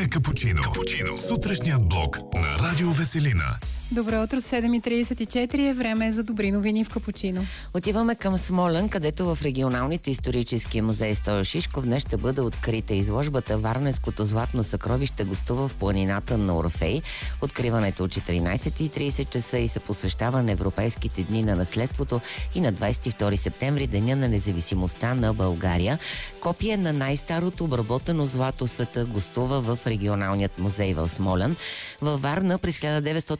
Това е Капучино. Сутрешният блок на Радио Веселина. Добро утро, 7:34 е време за добри новини в Капучино. Отиваме към Смолян, където в регионалните исторически музей Стойо Шишков днес ще бъде открита изложбата Варненското златно съкровище гостува в планината на Орфей. Откриването от 14:30 часа и се посвещава на Европейските дни на наследството и на 22 септември, Деня на независимостта на България. Копие на най-старото обработено злато в света гостува в регионалният музей в Смолян. Във Варна през